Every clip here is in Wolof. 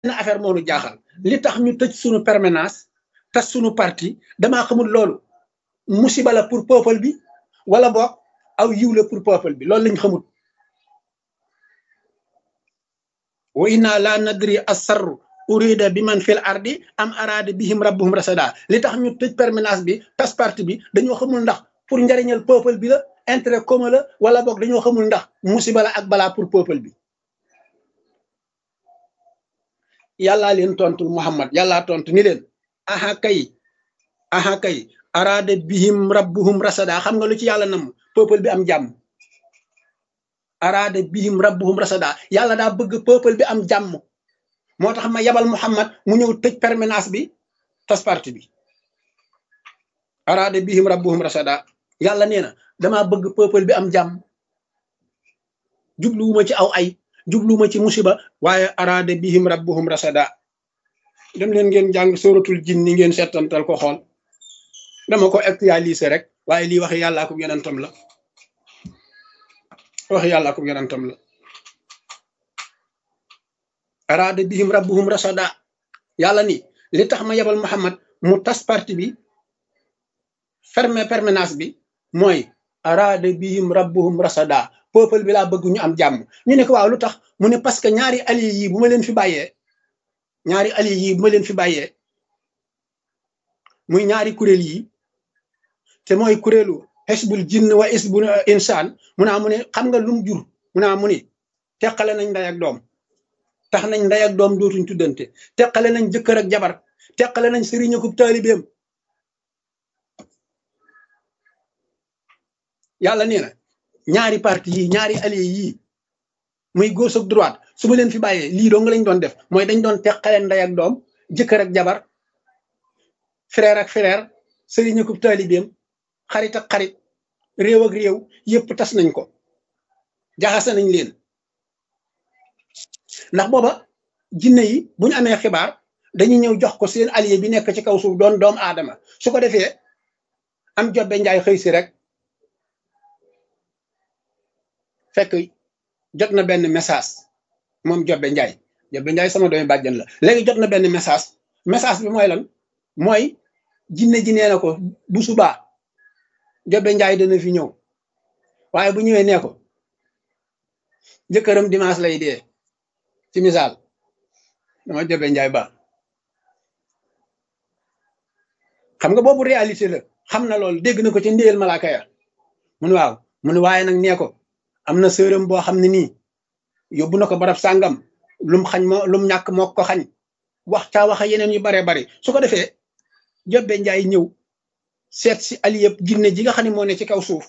affaire moo nu jaaxal li tax ñu tëj sunu permanence tas sunu parti damaa xamul loolu musiba la pour peuple bi wala boog aw yiw la pour peuple bi loolu lañ xamul wa inna la nadri asarru urida bi man fil ardi am arada bihim rabbuhum rasada li tax ñu tëj permanence bi tas parti bi dañoo xamul ndax pour njariñal peuple bi la intérêt commun la wala boog dañoo xamul ndax musiba la ak balaa pour peuple bi yàllaa leen tontul Muhammad yàllaa tontu ni leen aha kay arada bihim rabbuhum rasada xam nga lu ci yàlla nam peuple bi am jàmm arada bihim rabbuhum rasada yàlla daa bëgg peuple bi am jàmm moo tax ma yabal Muhammad mu ñëw tëj permanence bi tas parti bi arada bihim rabbuhum rasada yàlla nee na damaa bëgg peuple bi am jàmm jubluwuma ci aw ay jubluwuma ci musiba waaye arada bihim rabbuhum rasada dem leen ngeen jàng suratul jinni ngeen settantal ko xool dama ko actualiser rek waaye lii waxi yàllaa ko yonentam la waxi yàllaa ko yonentam la arada bihim rabbuhum rasada yàlla ni li tax ma yebal Muhammad mu tas parti bi fermer permanence bi mooy arada bihim rabbuhum rasada peuple bi laa bëgg ñu am jàmm ñu ne ko waaw lu tax mu ne parce que ñaari alliés yi bu ma leen fi bàyyee muy ñaari kuréel yi te mooy kuréelu xisbul jinn wa xisbul insaan mu naa mu ne xam nga lum jur mu naa mu ni teqale nañ ndey ak doom tax nañ ndey ak doom dootuñ tuddante teqale nañ jëkkër ak jabar teqale nañ sëriñ ak taalibeem yàlla nee na ñaari parti yi ñaari alliés yii muy gauche ak droite su ma leen fi bàyyee lii doo nga lañ doon def mooy dañ doon teqale ndey ak doom jëkkër ak jabar frère ak frère sëriñ ak taalibeem xarit ak xarit réew ak réew yëpp tas nañ ko jaxase nañ leen ndax booba jinne yi bu ñu amee xibaar dañuy ñëw jox ko seen allié bi nekk ci kaw suuf doon doomu aadama su ko defee am jobbe njaay xëy si rek fekk jot na benn message moom jobbe njaay sama doomi bàjjan la léegi jot na benn message bi mooy lan mooy jinne ji nee na ko bu subaa jobbe njaay dana fi ñëw waaye bu ñëwee nee ko jëkkëram dimanche lay dee ci misaal dama jobbe njaay ba xam nga boobu réalité la xam na loolu dégg na ko ci ndéyal malaaka ya mun waaw mun waaye nag nee ko am na sërëm boo xam ne nii yóbbu na ko barab sàngam lum xañ ma lum ñàkk moo ko xañ wax caa waxa yeneen yu baree bari su ko defee jobbe njaay ñëw seet si aliyëb jinne ji nga xam ne moo ne ci kaw suuf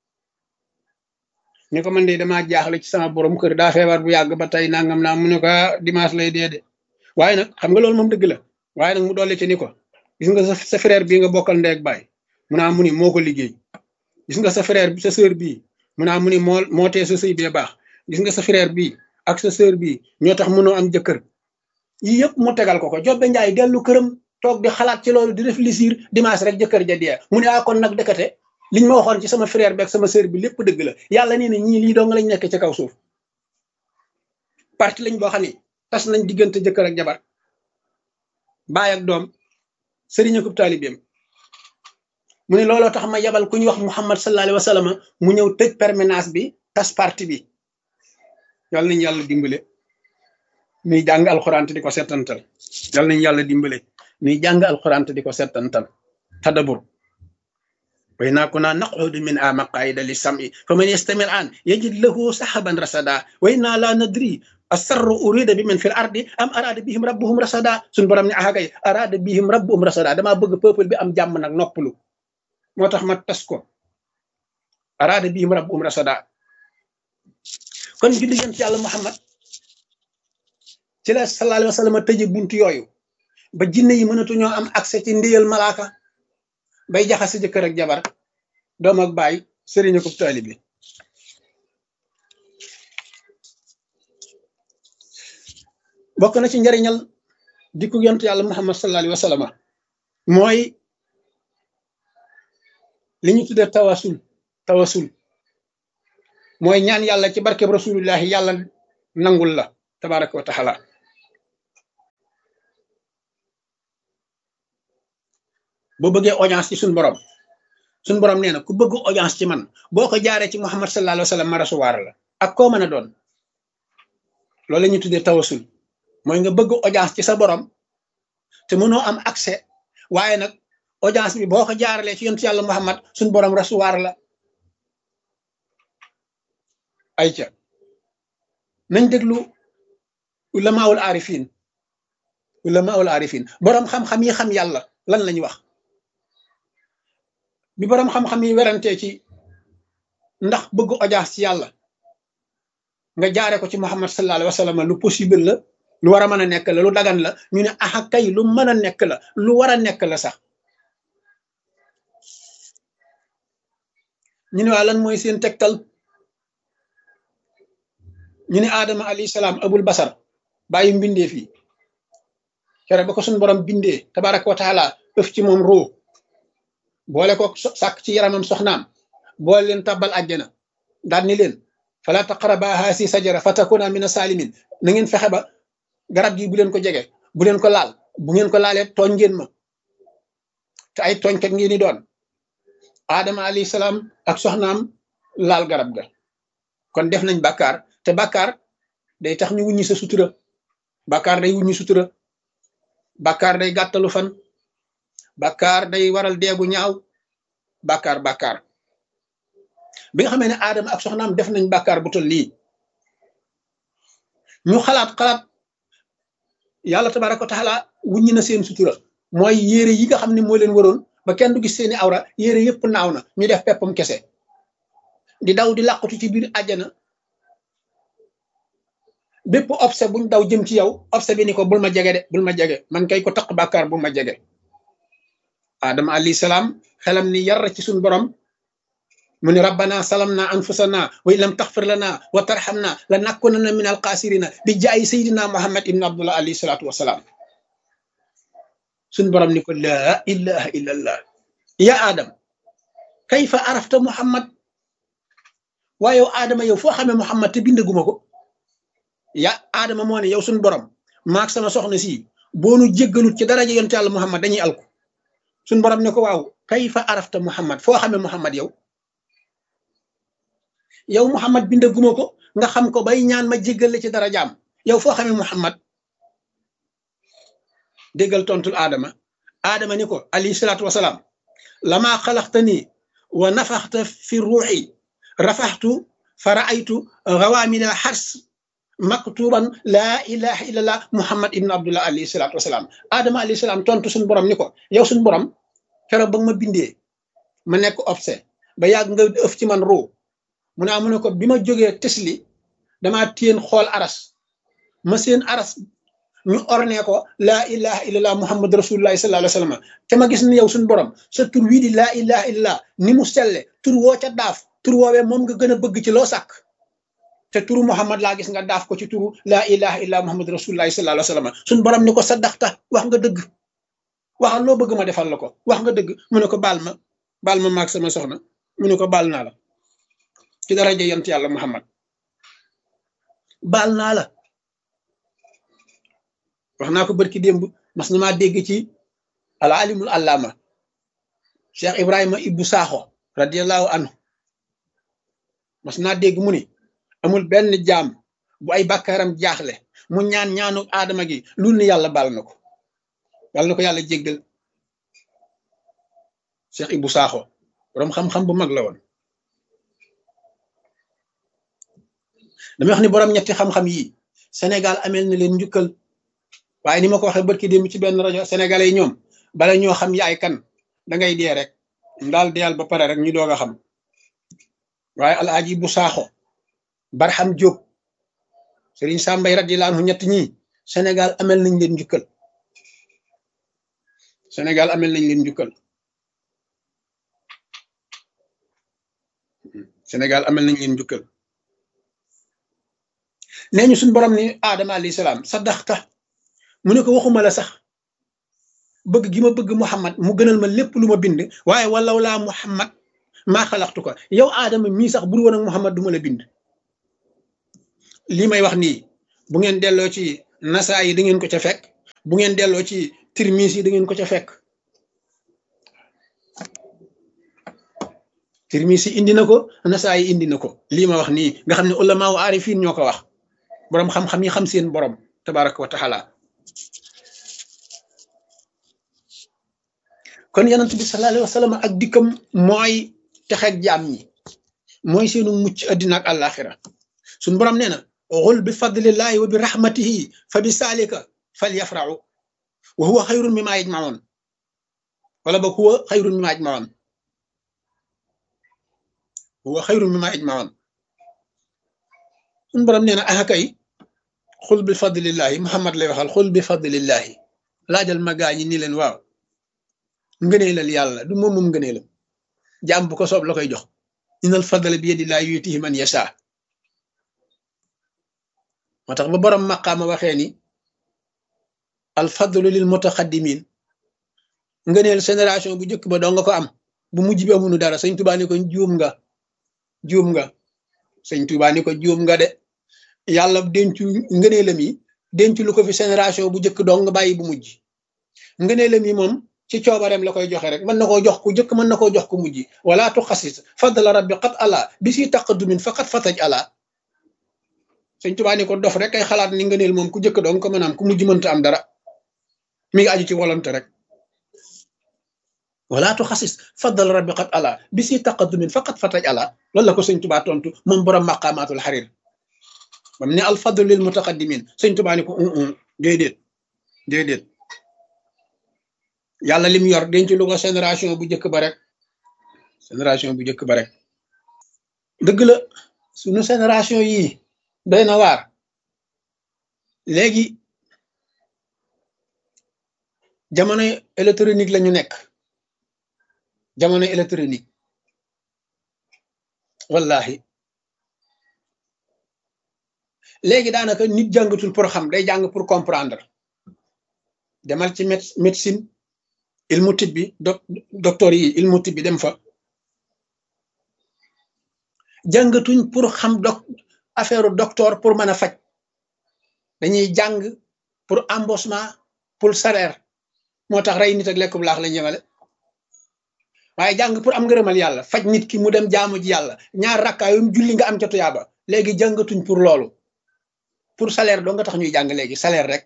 ni ko man de damaa jaaxle ci sama borom kër daa feebar bu yàgg ba tey nangam naa mu ne ko dimanche lay dee de waaye nag xam nga loolu moom dëgg la waaye nag mu dolli ci ni ko gis nga sa frère bii nga bokkal ndey ak baay mu naa mu ni moo ko liggéey gis nga sa frère sa sœur bii mu naa mu ni moo tee sa sëy bee baax gis nga sa frère bii ak sa sœur bii ñoo tax mënoo am jëkkër yii yëpp mu tegal ko jobbe njaay dellu këram toog di xalaat ci loolu di réfléchir dimanche rek jëkkër ja dee mu ne kon nag dëkkate liñ ma waxoon ci sama frère bi ak sama sœur bi lépp dëgg la yàlla nee na ñii lii dong lañ nekk ci kaw suuf parti lañ boo xam ne tas nañ diggante jëkkër ak jabar baay ak doom sëriñ ak taalibeem mu ne looloo tax ma yabal ku ñuy wax Muhammad sallallahu alayhi wa sallam mu ñëw tëj permanence bi tas parti bi yàlla nañ yàlla dimbale nuy jàng alxuraan te di ko settantal yàlla nañ yàlla dimbale nuy jàng alxuraan te di ko settantal tadabur way naa ko naa naqudu min a maqaida li sam'i fa man yastamil an yajid lahu sahaban rasada way naa la nadri asarru urida bi man fil ardi am arada bihim rabbuhum rasada suñ borom ne axakay arada bihim rabbuhum rasada damaa bëgg peuple bi am jàmm nag noppalu moo tax ma tas ko arada bihim rabbuhum rasada kon julli yonent yàlla Muhammad ci la sallallahu alayhi wa sallam tëje buntu yooyu ba jinne yi mënatu ñoo am accès ci ndéyal malaaka bay jaxase jëkkër ak jabar doom ak baay sëriñ ak taalibe bokk na ci njariñal dikku yonent yàlla Muhammad sallallahu alayhi wa sallam mooy li ñu tuddee tawasul mooy ñaan yàlla ci barkeb rasulullahi yàlla nangul la tabaraka wa taala boo bëggee audience ci suñu borom nee na ku bëgg audience ci man boo ko jaaree ci Muhammad sallallahu alayhi wa sallam ma rasuwaar la ak koo mën a doon. loolu la ñuy tuddee tawasul mooy nga bëgg audience ci sa borom te mënoo am accès waaye nag audience bi boo ko jaaralee ci yontu yàlla Muhammad suñu borom rasuwaar la. ayca nañ déglu ulamaul arifin borom xam-xam yi xam yàlla lan lañ wax bi borom xam-xam yi werantee ci ndax bëgg audience ci yàlla nga jaare ko ci Muhammad sallallahu alayhi wa sallam lu possible la lu war a mën a nekk la lu dagan la ñu ne aha kay lu mën a nekk la lu war a nekk la sax ñu ne waa lan mooy seen tegtal ñu ne Adama alayhi salaam abul basar bàyyi mbindee fii kere ba ko suñu borom bindee tabaraka wa taala ëf ci moom ruu boole ko sàkk ci yaramam soxnaam boole leen tàbbal àjjana daal ni leen fala taqraba haasi sajara fatakuna mina salimin na ngeen fexe ba garab gi bu leen ko jege bu leen ko laal bu ngeen ko laalee tooñ ngeen ma te ay tooñkat ngeen ni doon Adama alayhi salaam ak soxnaam laal garab ga kon def nañ bàkkaar te bàkkaar day tax ñu wuññi sa sutura bàkkaar day wuññi sutura bàkkaar day gàttalu fan bàkkaar day waral deegu ñaaw bàkkaar bi nga xamee ne Adama ak soxnaam def nañ bàkkaar bu tol lii ñu xalaat yàlla tabaraka wa taala wuññi na seen sutura mooy yére yi nga xam ne moo leen waroon ba kenn du gis seeni awra yére yëpp naaw na ñu def peppam kese di daw di làqutu ci biir àjjana bépp obse buñ daw jëm ci yow obse bi ni ko bul ma jege de bul ma jege man kay ko taq bàkkaar bul ma jege Adama alayhi salaam xelam ni yar ci suñ borom mu ni rabbana salamna anfusana wa in lam taxfir lana wa tarhamna la nakunanna min alxaasirina bi jaay sayidina Muhammad ibn Abdullah alayhi salaatu wasalaam suñ borom ni ko laa ilaha illa allah ya Adam kayfa arafta Muhammad waaye yow Adama yow foo xamee Muhammad te bindaguma ko ya Adama moo ne yow suñ borom maak sama soxna si boonu jéggalut ci daraja yonte yàlla Muhammad dañuy alku suñ borom ne ko waaw kayfa arafta Muhammad foo xamee Muhammad yow Muhammad bindaguma ko nga xam ko bay ñaan ma jéggal ci dara jaam yow foo xamee Muhammad déggal tontul Adama ni ko alayhi salaatu wasalaam lama xalaqtani wa nafaxta fi ruuxi rafaxtu fa raaytu gawaamina xars maktuban laa ilaha illallah Muhammad ibn Abdullah alayhi salaatu wasalaam Adama alayhi salaam tontu suñu borom ni ko yow suñu borom keroog ba nga ma bindee ma nekk obse ba yàgg nga ëf ci man ruu mu ne ko bi ma jógee tesli damaa téen xool aras ma seen aras ñu orné ko laa ilaha illallah Muhammad rasulullahi sallallahu alayhi wa sallam te ma gis ni yow suñu borom sa tur wii di laa ilaha illallah ni mu selle tur woo ca daaf tur woowee moom nga gën a bëgg ci loo sàkk te turu Muhammad laa gis nga daaf ko ci turu laa ilaha illallah Muhammad rasulullahi sallallahu alayhi wa sallam suñu borom ni ko saddaxta wax nga dëgg waxal loo bëgg ma defal la ko wax nga dëgg mu ne ko baal ma maag sama soxna mu ne ko baal naa la ci daraja yonent yàlla Muhammad baal naa la wax naa ko barki démb mas na maa dégg ci al alimul allama Cheikh Ibrahima Ibou Sakho radiallahu anhu mas naa dégg mu ni amul benn jaam bu ay bàkkaaram jaaxle mu ñaanu Adama gi lu ni yàlla baal na ko yàlla jéggal Cheikh Ibou Sakho borom xam-xam bu mag la woon damay wax ni borom ñetti xam-xam yi Sénégal amel na leen njukkal waaye ni ma ko waxee barki démb ci benn rajo sénégalais yi ñoom bala ñoo xam yaay kan da ngay dee rek daal deyal ba pare rek ñu doog a xam waaye alaaji bu saaxo Barham Diop Serigne Sambay radiyallahu anhu ñett ñi Sénégal amel nañ leen njukkal Sénégal amel nañ leen njukkal Sénégal amel nañ leen njukkal nee ñu suñu borom ni Adama alayhi salaam saddaxta mu ne ko waxuma la sax bëgg gi ma bëgg Muhammad mu gënal ma lépp lu ma bind waaye walaw laa Muhammad maa xalaxtu ko yow Adama mii sax bur woon ak Muhammad du ma la bind lii may wax nii bu ngeen delloo ci nasaa yi da ngeen ko ca fekk bu ngeen delloo ci Tirmis yi da ngeen ko ca fekk Tirmisi indi na ko, Nasaayi indi na ko lii ma wax nii nga xam ne ulama wa aarifin ñoo ko wax boroom xam-xam yi xam seen borom tabaraka wa taala. kon yonent bi sallallahu alayhi wa sallam ak dikkam mooy texeeg jaam ñi, mooy seenu mucc addina ak àllaaxira. suñ borom nee na xul bi fadlillahi wa bi rahmatihi fa bi saalika fal yafraxu wa huwa xayrun mimma yajmaun, wala ba huwa xayrun mimma yajmaun, huwa xayrun mimma yajmaun. suñ borom nee na ah kay xul bi fadlillahi, Muhammad lay waxal, xul bi fadlillahi, laajal ma gaa ñi ni leen waaw ngëneelal yàlla du moom moom ngëneelam, jaam bu ko soob la koy jox. innal fadla bi yadillahi yutihi man yasha. moo tax ba borom maqaama waxee ni al fadlu lil mutaqaddimin, ngëneel génération bu njëkk ba doo nga ko am, bu mujj bi amunu dara. sëñ Tuubaa ni ko juum nga sëñ Tuubaa ni ko juum nga de, yàlla dencu ngëneelam yi dencu lu ko fi génération bu njëkk doo nga bàyyi bu mujj. ngëneelam yi moom ci coobareem la koy joxe rek, mën na koo jox ku njëkk, mën na koo jox ku mujj. wala tuxasis fadla rabbi qad ala bi si taqaddumin faqat fataj ala. sëñ Tuubaa ni ko dof rek ay xalaat ni ngëneel moom ku njëkk doo nga ko mën a am, ku mujj mënta am dara. mi ngi aju ci volonté rek. wala tuxasis fadla rabbi qad ala bi si taqaddumin faqat fataj ala. loolu la ko sëñ Tuubaa tontu moom borom maqaamaatul xarir bam ne al fadlu lil mutaqaddimin. sëñ Tuubaa ni ko déedéet yàlla lim yor denc lu ko génération bu njëkk ba rek, génération bu njëkk ba rek. dëgg la sunu génération yii doy na waar. léegi jamono électronique la ñu nekk, jamono électronique wallahi. léegi daanaka nit jàngatul pour xam, day jàng pour comprendre. demal ci médecine ilmu tibbi docteur yi ilmu tibbi dem fa, jàngatuñ pour xam affaire docteur pour mën a faj. dañuy jàng pour embauchement, pour salaire. moo tax rey nit ak lekk bu laax lañ yemale. waaye jàng pour am ngërëmal yàlla, faj nit ki mu dem jaamu ji yàlla, ñaar rakkaayum julli nga am ca tuyaaba. léegi jàngatuñ pour loolu, pour salaire doo nga tax ñuy jàng léegi, salaire rek.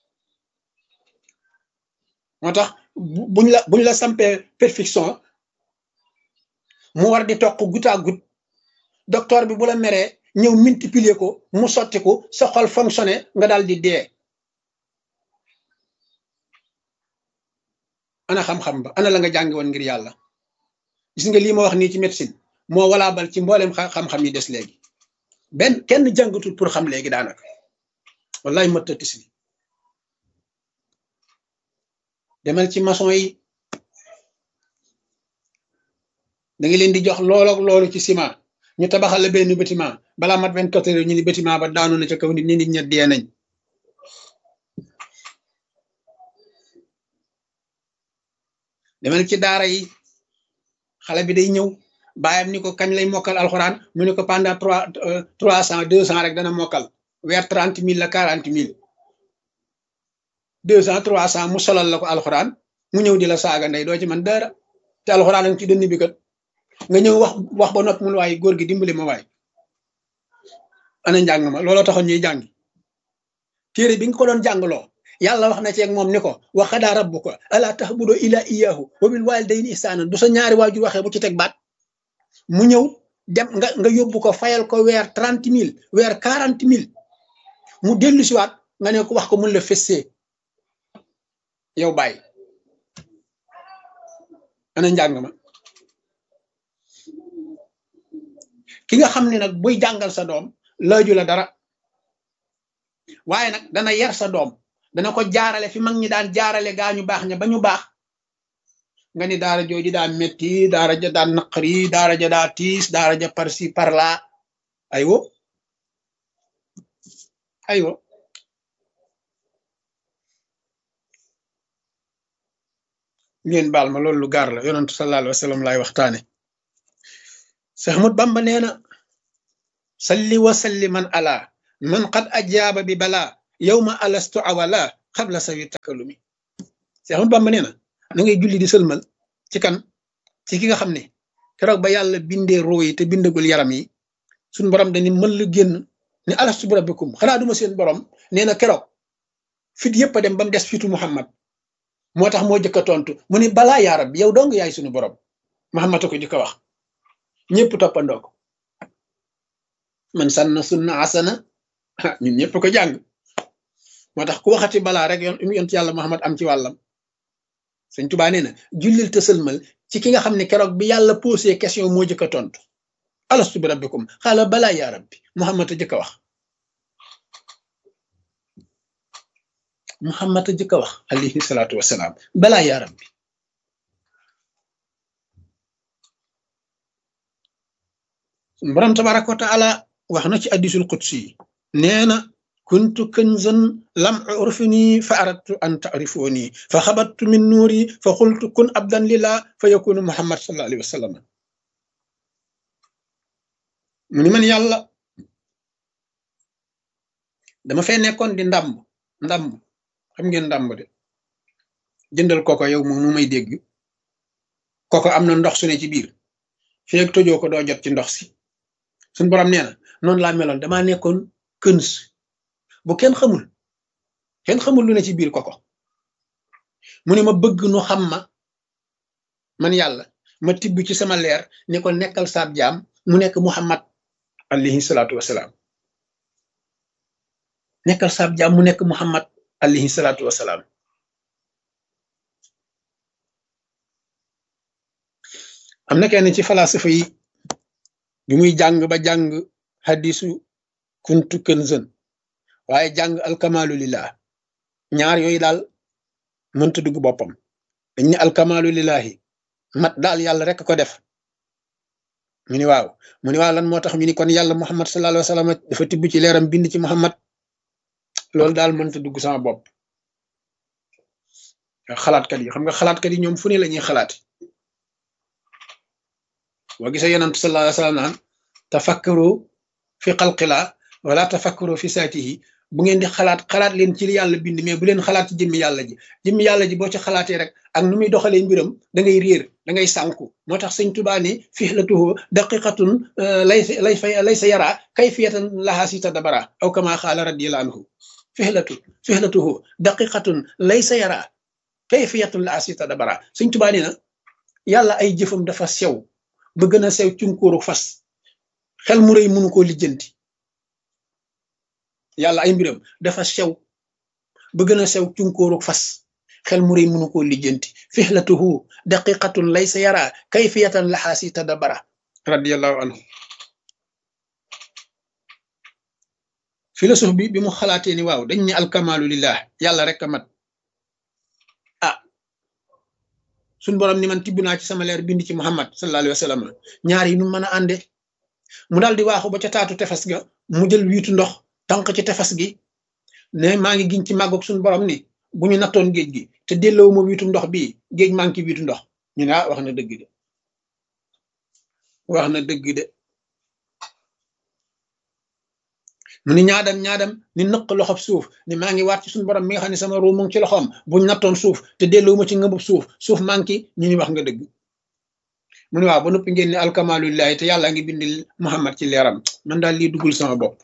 moo tax buñ la sampee perfection mu war di toq goutte à goutte, docteur bi bu la meree ñëw multiplier ko mu sotti ko, sa xol fonctionné nga daal di dee. ana xam-xam ba, ana la nga jàngi woon ngir yàlla. gis nga lii ma wax nii ci médecine moo walaabal ci mboolem xam-xam yi des léegi. kenn jàngatul pour xam léegi daanaka, wallahi mëttatis bi. demal ci maçon yi, da nga leen di jox loolu ci ciment, ñu tabaxal la benn bâtiment, balaa mat 24 heures ñu ni bâtiment ba daanu na ca kaw nit ña dee nañ. demal ci daara yi, xale bi day ñëw baayam ni ko kañ lay mokkal alxuraan, mu ne ko pendant 300 200 rek dana mokkal, weer 30 000 la 40 000. 200 300 mu solal la ko alxuraan, mu ñëw di la saaga ndey, doo ci man dara, te alxuraan a ngi ci dënn bi kat. nga ñëw wax ba noppi mun waaye góor gi dimbali ma waay, ana njàng ma, looloo taxoon ñuy jàngi. téere bi nga ko doon jàngloo yàlla wax na ci ak moom ni ko wa qadaa rabbuka alaa ta'budu illaa iyyaahu wa bil waalidayni ihsaanan. du sa ñaari waajur waxee bu ci teg baat. mu ñëw dem nga yóbbu ko fayal ko weer 30 000 weer 40 000 mu dellu siwaat nga ne ko wax ko mun la fessee yow bàyyi, ana njàng ma. ki nga xam ne nag buy jàngal sa doom laaju la dara, waaye nag dana yar sa doom, dana ko jaarale fi mag ñi daan jaarale gaa ñu baax ña ba ñu baax. nga ni daara jooju daa metti, daara ja daa naqari, daara ja daa tiis, daara ja par ci par là. aywo ngeen baal ma, loolu lu gaar la. yonentu sallallahu alayhi wa sallam laay waxtaane. Seex Ahmadu Bamba nee na salli wa salliman ala man qad ajaaba bi bala yawma alastu awala xabla sawi takalumi. Seex Ahmadu Bamba nee na ngay julli di sëlmal ci kan, ci ki nga xam ne keroog ba yàlla bindee ruu yi te bindagul yaram yi suñu borom dañu mën la génn ne alastu bi rabbikum xanaa duma seen borom nee na keroog fit yëpp a dem ba mu des fitu Muhammad moo tax moo jëkk a tontu mu ni balaa yaa rabbi yow dong yaay suñu borom Muhammad a ko jëkk a wax ñëpp toppandoo ko man sanna sunna asana ñun ñëpp ko jàng moo tax ku waxati balaa rek yonent yàlla Muhammad am ci wàllam Sëñ Tuubaa nee na jullil te sëlmal ci ki nga xam ne keroog bi yàlla posé question moo jëkk a tontu alastu bi rabbikum xaala balaa yaa rabbi Muhammad a jëkk a wax Muhammad a jëkk a wax alayhi salaatu wasalaam balaa yaa rabbi borom tabaraka wa taala wax na ci hadiisul qudsi nee na kuntu kanzan lam urfini fa aradtu an ta'rifuni fa xabattu min nuuri fa xultu kun abdan lillah fa yakunu Muhammad sallallahu alayhi wa sallam mu ni man yàlla dama fay nekkoon di ndàmb xam ngeen ndàmb de jëndal koko yow moom mu may dégg koko am na ndox su ne ci biir feeg tojoo ko doo jot ci ndox si suñu borom nee na noonu laa meloon damaa nekkoon këns bu kenn xamul lu ne ci biir koko mu ne ma bëgg nu xam ma man yàlla ma tibb ci sama leer ne ko nekkal saab jaam mu nekk Muhammad alayhi salaatu wasalaam nekkal saab jaam mu nekk Muhammad alayhi salaatu wasalaam am na kenn ci falasifa yi bi muy jàng ba jàng hadisu kuntu kanzan waaye jàng alkamalu lillah ñaar yooyu daal mënta dugg boppam dañ ne alkamalu lillahi mat daal yàlla rek ko def mu ni waaw lan moo tax ñu ni kon yàlla Muhammad sallallahu alayhi wa sallam dafa tibb ci leeram bind ci Muhammad loolu daal mënta dugg sama bopp xalaatkat yi xam nga xalaatkat yi ñoom fu ne la ñuy xalaat boo gisee yonent sallallahu alayhi wa sallam naan tafakkaru fi xalqilaa wala tafakkaru fi saatihi bu ngeen di xalaat leen ci li yàlla bind mais bu leen xalaat ci jëmmi yàlla ji boo ci xalaatee rek ak nu muy doxalee mbiram da ngay réer da ngay sànku moo tax sëñ Tuubaa ni fihlatuhu daqiqatun laysa yara kayfiyatan laha si tadabara aw kama xaala radiyallahu anhu fihlatuhu daqiqatun laysa yara kayfiyatan laha si tadabara sëñ Tuubaa ni na yàlla ay jëfam dafa sew ba gën a sew cunkóoru fas xel mu rëy mënu koo lijjanti yàlla ay mbiram dafa sew ba gën a sew cunkóoru fas xel mu rëy mënu koo lijjanti fihlatuhu daqiqatun laysa yara kayfiyatan laha si tadabara radiyallahu anhu philosophe bi mu xalaatee ni waaw dañ ne alkamalu lillah yàlla rek a mat suñ borom ni man tibb naa ci sama leer bind ci Muhammad sallallahu alayhi wa sallam ñaar yi nu mën a ànde mu daal di waaxu ba ca taatu tefes ga mu jël wiitu ndox tànk ci tefes gi ne maa ngi giñ ci màggoog suñu borom ni bu ñu nattoon géej gi te delloo ma wiitu ndox bii géej maa ngi ci wiitu ndox ñu ne wax na dëgg de mu ni ñaadam ni nëq loxob suuf ni maa ngi waat ci suñu borom mi nga xam ne sama ruu mu ngi ci loxoom buñ nattoon suuf te delloo ma ci ngëbub suuf maa ngi ñu ni wax nga dëgg mu ni waaw ba noppi ngeen ne alkamalulillahi te yàlla ngi bindil Muhammad ci leeram man daal lii duggul sama bopp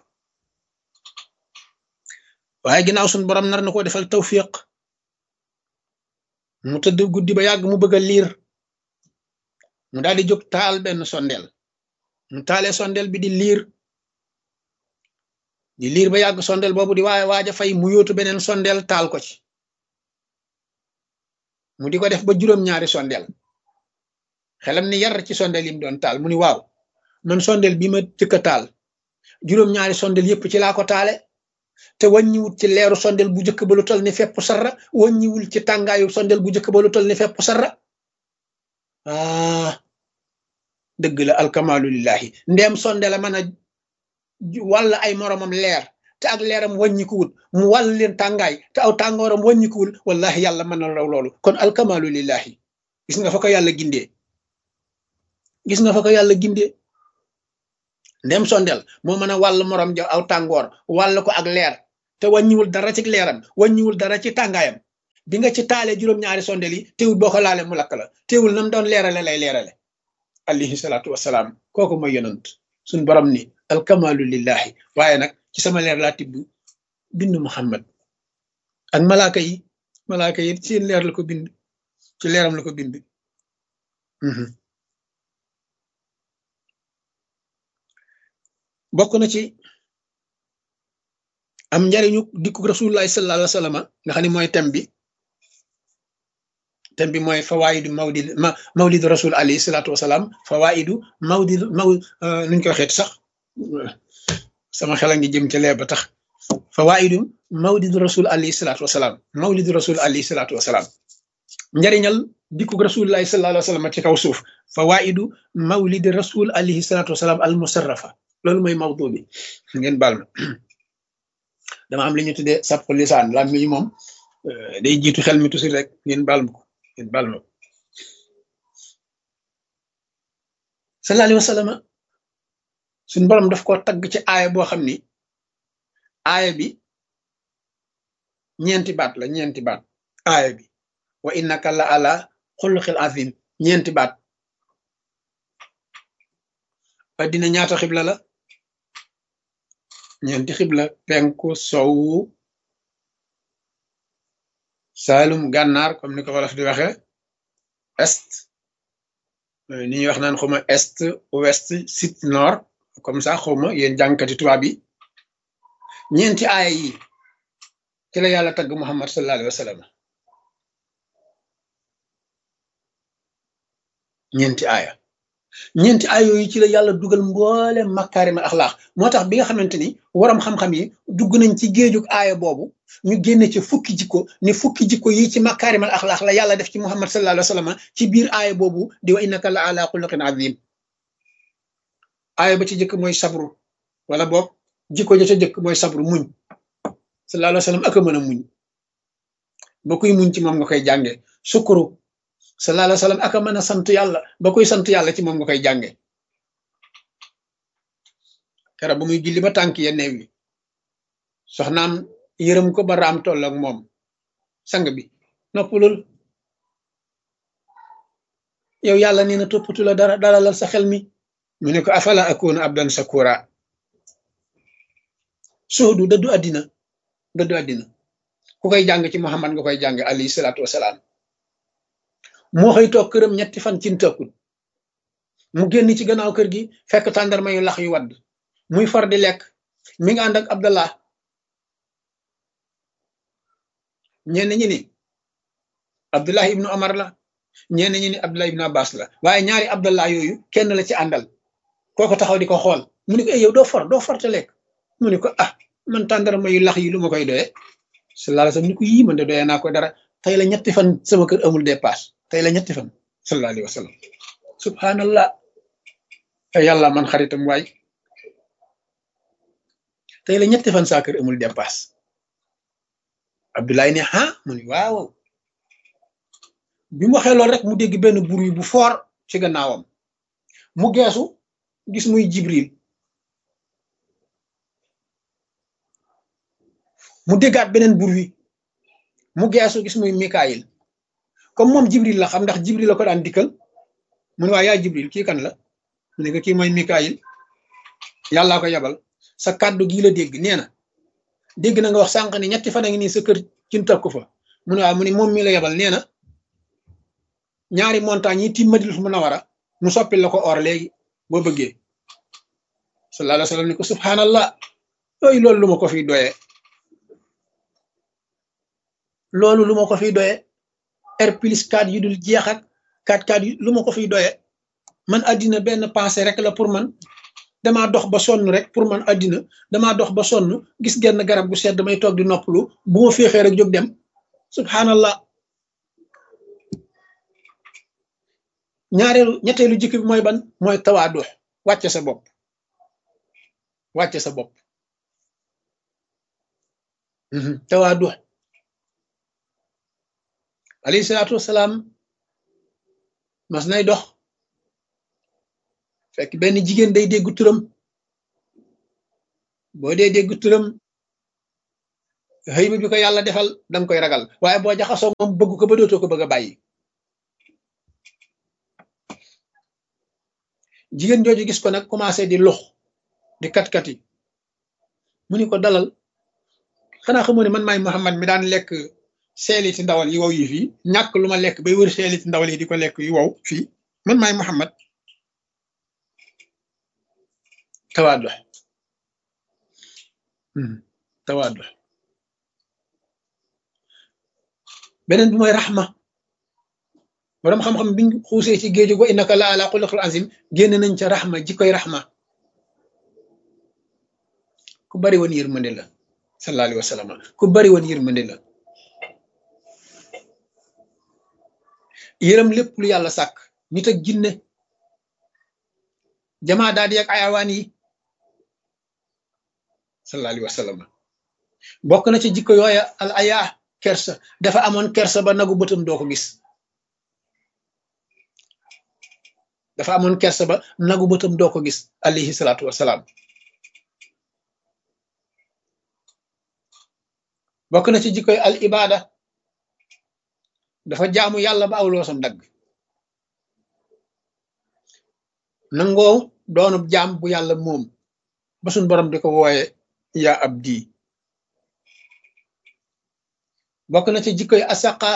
waaye ginnaaw suñu borom nar na ko defal tawfiq mu tëdd guddi ba yàgg mu bëgg a liir mu daal di jóg taal benn sondeel mu taalee sondeel bi di liir ba yàgg sondeel boobu di waaja fay mu yóotu beneen sondeel taal ko ci mu di ko def ba juróom-ñaari sondeel xelam ni yar ci sondeel yi mu doon taal mu ni waaw man sondeel bi ma jëkk a taal juróom-ñaari sondeel yépp ci laa ko taale te wàññiwul ci leeru sondeel bu jëkk ba lu tol ni fepp sarra wàññiwul ci tàngaayu sondeel bu jëkk ba lu tol ni fepp sarra dëgg la alkamalu lillahi ndeem sondeel a mën a wàll ay moromam leer te ak leeram wàññikuwul mu wàll leen tàngaay te aw tàngooram wàññikuwul wallahi yàlla mën na raw loolu kon alkamalu lillahi gis nga fa ko yàlla gindee ndem sondeel moo mën a wàll morom ja aw tàngoor wàll ko ak leer te wàññiwul dara ci leeram wàññiwul dara ci tàngaayam bi nga ci taalee juróom-ñaari sondeel yi teewul boo ko laalee mu lakk la teewul nam doon leerale lay leerale alayhi salaatu wasalaam kooku mooy yonant suñ borom ni alkamalu lillahi waaye nag ci sama leer laa tibb bind Muhammad ak malaaka yi seen leer la ko bind ci leeram la ko bind bokk na ci am njariñu dikku rasulullahi sallallahu alayhi wa sallam nga xam ne mooy thème bi mooy fawaidu mawlidu rasul alayhi salaatu wasalaam fawaidu nuñ koy waxeeti sax sama xel a ngi jëm ca lee ba tax fawaidu mawlidu rasul alayhi salaatu wasalaam mawlidu rasul alayhi salaatu wasalaam njariñal dikku rasulullahi sallallahu alayhi wa sallam ci kaw suuf fawaidu mawlidi rasul alayhi salaatu wasalaam al musarrafa loolu mooy mawdu bi ngeen baal ma dama am li ñu tuddee sabqu lisaan lam mi moom day jiitu xel mi tusi rek ngeen baal ma ko sallallahu alayhi wa sallam suñ borom daf koo tagg ci aaya boo xam ni aaya bi ñeenti baat aaya bi wa innaka la ala xuluqil azim ñeenti baat addina ñaata xibla la ñeenti xibla penku sowu saalum gànnaar comme ni ko wolof di waxe est ni ñuy wax naan xawma est ouest sud nord comme ça xawma yéen jàngkati tubaab yi ñeenti aaya yi ci la yàlla tagg Muhammad sallallahu alayhi wa sallam ñeenti aaya yooyu ci la yàlla dugal mboole makaarima axlaax moo tax bi nga xamante ni waram xam-xam yi dugg nañ ci géejug aaya boobu ñu génne ci fukki jikko yi ci makaarimal axlaax la yàlla def ci Muhammad sallallahu alayhi wa sallam ci biir aaya boobu di wa innaka la ala xuluqin azim aaya ba ci jëkk mooy sabru wala boog jikko ja ca jëkk mooy sabru muñ sallallahu alayhi wa sallam ak a mën a muñ ba kuy muñ ci moom nga koy jànge sukuru sallallahu alayhi wa sallam ak a mën a sant yàlla ba kuy sant yàlla ci moom nga koy jànge kera ba muy julli ba tànk ya neew yi soxnaam yërëm ko ba raam toll ak moom sang bi noppalul yow yàlla nee na toppatu la dara dalalal sa xel mi mu ne ko afala akuna abdan sakura suudu dëddu àddina ku koy jàng ci Muhammad nga koy jàng alayhi salaatu wasalaam moo xëy toog këram ñetti fan cin tëkkul mu génn ci gannaaw kër gi fekk tàndarma yu lax yu wadd muy far di lekk mi nga ànd ak Abdallah ñenn ñi ni Abdullah ibnu Omar la ñenn ñi ni Abdullah ibnu Abbas la waaye ñaari Abdallah yooyu kenn la ci àndal kooko taxaw di ko xool mu ne ko yow doo far te lekk mu ne ko man tàndarma yu lax yi lu ma koy doyee sallallahu alayhi wa sallam ni ko yii man de doyee naa ko dara tey la ñetti fan sama kër amul dépasse tey la ñetti fan sallallahu alayhi wa sallam subhanallah yàlla man xaritam waay tey la ñetti fan saa kër amul dépasse Abdoulaye ne mu ni waaw bi mu waxee loolu rek mu dégg benn bruit bu fort ci gannaawam mu geesu gis muy Jibril mu déggaat beneen bruit mu geesu gis muy Mikaayil comme moom Jibril la xam ndax Jibril la ko daan dikkal mu ne waa yaa Jibril kii kan la mu ne ko kii mooy Mikaayil yàllaa ko yabal sa kàddu gii la dégg nee na dégg na nga wax sànq ni ñetti fan a ngi nii sa kër ci takku fa mu ne waaw mu ne moom mi la yabal nee na ñaari montagne yi tiim Madinatul Munawwara mu soppil la ko or léegi boo bëggee sallallahu alayhi wa sallam ni ko subhanallah yooyu loolu lu ma ko fiy doyee R plus 4 yu dul jeex ak 4 yu lu ma ko fiy doyee man àddina benn pensée rek la pour man damaa dox ba sonn rek pour man àddina damaa dox ba sonn gis genn garab gu sedd damay toog di noppalu bu ma féexee rek jóg dem subhanallah ñetteelu jikko bi mooy ban mooy tawaadu wàcce sa bopp tawaadu alayhi salaatu wasalaam mas nay dox fekk benn jigéen day dégg turam boo dee dégg turam xëy bi ko yàlla defal danga koy ragal waaye boo jaxasoo moom bëgg ko ba dootoo ko bëgg a bàyyi jigéen jooju gis ko nag commencé di lux di kat-kati mu ni ko dalal xanaa xamoo ne man maay Muhammad mi daan lekk seeliti ndawal yi wow yi fii ñàkk lu ma lekk bay wër seeliti ndawal yi di ko lekk yu wow fii man maay Muhammad. tawaadu tawaadu beneen bi mooy raxma borom xam-xam biñ xuusee ci géeju go innaka la ala xuluqil azim génn nañ ca raxma jikkoy raxma ku bari woon yërmande la sallallahu alayhi wa sallam ku bari woon yërmande la yërëm lépp lu yàlla sàkk nit ak jinne jamaa daal di ak ayawaan yi sallallahu alayhi wa sallam bokk na ci jikko yooya al aya kersa dafa amoon kersa ba nagu bëtam doo ko gis dafa amoon kersa ba nagu bëtam doo ko gis alayhi salaatu wasalaam bokk na ci jikkoy al ibada dafa jaamu yàlla ba aw loosam dagg nangoo doonub jaam bu yàlla moom ba suñ borom di ko wooye yaa abdi bokk na ci jikkoy asaqa